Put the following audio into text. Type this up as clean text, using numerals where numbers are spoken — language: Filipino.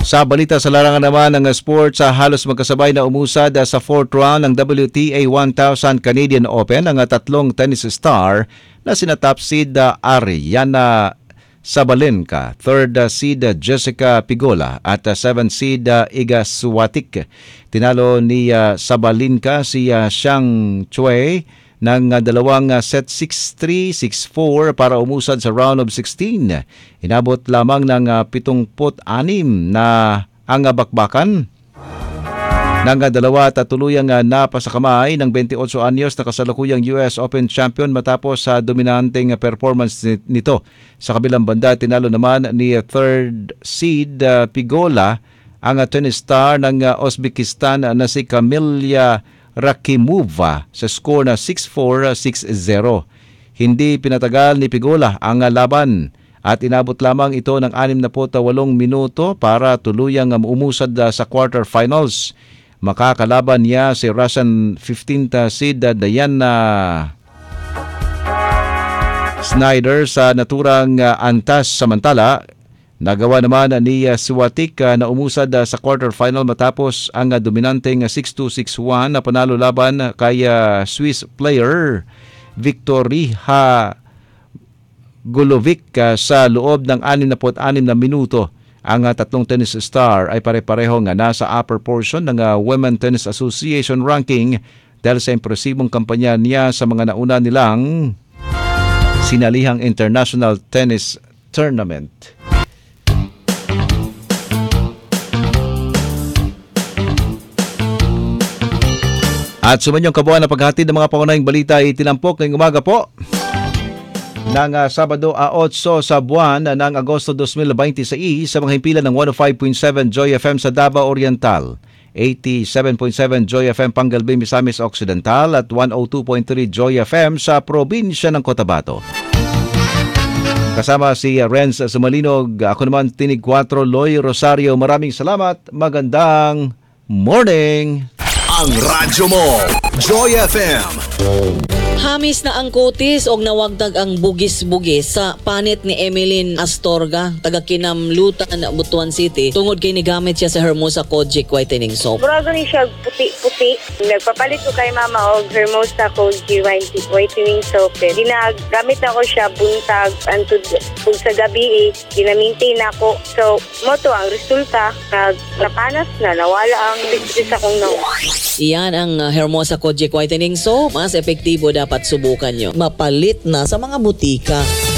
Sa balita sa larangan naman ng sports, halos magkasabay na umusad sa 4th round ng WTA 1000 Canadian Open ang tatlong tennis star na sina top seed Ariana Sabalenka, 3rd seed Jessica Pegula at 7th seed Iga Swiatek. Tinalo ni Sabalenka si Zhang Cui ng dalawang set 6-3, 6-4 para umusad sa round of 16. Inabot lamang ng 76 na ang bakbakan ng dalawa at tuluyang napasakamay ng 28 anyos na kasalukuyang US Open champion matapos sa dominanteng performance nito. Sa kabilang banda, tinalo naman ni 3rd seed Pegula ang tennis star ng Uzbekistan na si Kamilya Rakimova sa score na 6-4, 6-0. Hindi pinatagal ni Pegula ang laban at inabot lamang ito ng 68 minuto para tuluyang umusad sa quarterfinals. Makakalaban niya si Russian 15th seed Diana Snyder sa naturang antas. Samantala, nagawa naman ni Swiatek na umusad sa quarterfinal matapos ang dominanteng 6-2, 6-1 na panalo laban kay Swiss player Viktoriya Golovic sa loob ng 66 na minuto. Ang tatlong tennis star ay pare-parehong nasa upper portion ng Women Tennis Association ranking dahil sa impresibong kampanya niya sa mga nauna nilang sinalihang international tennis tournament. At sumanyong kabuuan na paghatid ng mga pangunahing balita ay tinampok ngayong umaga po ng Sabado 8 sa buwan ng Agosto 2026 sa mga himpilan ng 105.7 Joy FM sa Davao Oriental, 87.7 Joy FM Pangalbay, Misamis Occidental at 102.3 Joy FM sa probinsya ng Cotabato. Kasama si Renz Sumalinog, ako naman Tinig 4 Loy Rosario. Maraming salamat, magandang morning! Ang radyo mo, Joy FM. Hamis na ang kutis og nawagdag ang bugis-bugis sa panit ni Emeline Astorga, taga Kinamlutan, Butuan City. Tungod kay nigamit siya sa Hermosa Kojic Whitening Soap. Murago ni siya puti-puti. Nagpapalit ko kay mama og Hermosa Kojic Whitening Soap. Ginagamit ako siya buntag antud kung sa gabi ginamintain ako. So, mo to ang resulta. Napanas na, nawala ang bigis akong nawa. Iyan ang Hermosa Kojic Whitening Soap. Mas epektibo dapat subukan nyo. Mapalit na sa mga butika.